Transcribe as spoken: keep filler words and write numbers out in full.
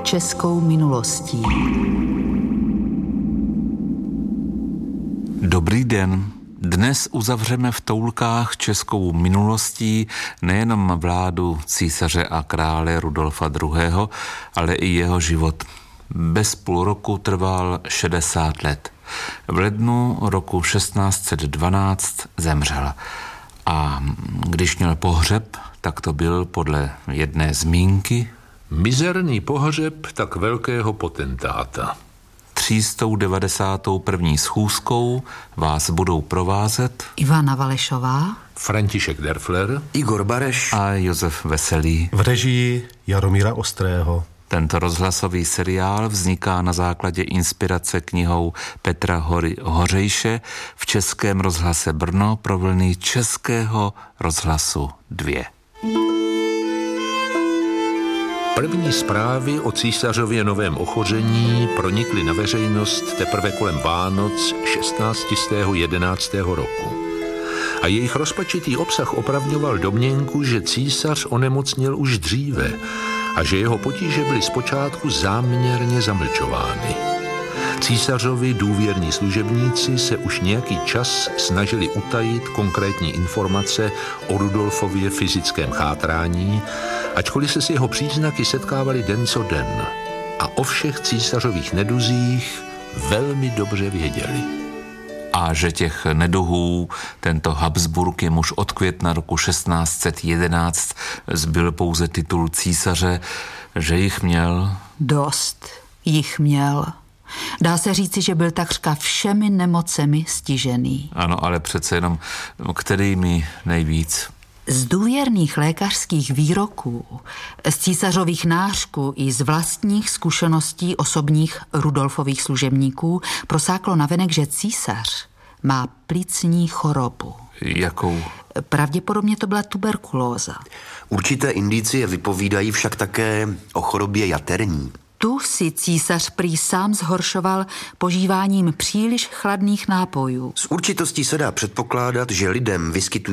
českou minulostí. Dobrý den. Dnes uzavřeme v toulkách českou minulostí nejenom vládu císaře a krále Rudolfa druhého., ale i jeho život. Bez půl roku trval šedesát let. V lednu roku šestnáct set dvanáct zemřel. A když měl pohřeb, tak to byl podle jedné zmínky mizerný pohřeb tak velkého potentáta. tří sta devadesátou první schůzkou vás budou provázet Ivana Valešová, František Derfler, Igor Bareš a Josef Veselý. V režii Jaromíra Ostrého. Tento rozhlasový seriál vzniká na základě inspirace knihou Petra Hory, Hořejše v Českém rozhlase Brno pro vlny Českého rozhlasu dva. První zprávy o císařově novém ochoření pronikly na veřejnost teprve kolem Vánoc šestnáctého jedenáctého roku. A jejich rozpačitý obsah opravňoval domněnku, že císař onemocněl už dříve a že jeho potíže byly zpočátku záměrně zamlčovány. Císařovi důvěrní služebníci se už nějaký čas snažili utajit konkrétní informace o Rudolfově fyzickém chátrání, ačkoliv se s jeho příznaky setkávali den co den a o všech císařových neduzích velmi dobře věděli. A že těch neduhů tento Habsburg jemuž od května roku šestnáct set jedenáct zbyl pouze titul císaře, že jich měl dost jich měl. Dá se říci, že byl takřka všemi nemocemi stižený. Ano, ale přece jenom kterými nejvíc? Z důvěrných lékařských výroků, z císařových nářků i z vlastních zkušeností osobních Rudolfových služebníků prosáklo navenek, že císař má plicní chorobu. Jakou? Pravděpodobně to byla tuberkulóza. Určité indicie vypovídají však také o chorobě jaterní. Tu si císař prý sám zhoršoval požíváním příliš chladných nápojů. S určitostí se dá předpokládat, že lidem vyskytují